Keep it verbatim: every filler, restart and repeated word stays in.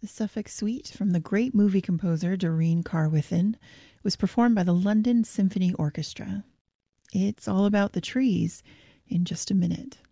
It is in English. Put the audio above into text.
The Suffolk Suite from the great movie composer Doreen Carwithin was performed by the London Symphony Orchestra. It's all about the trees in just a minute.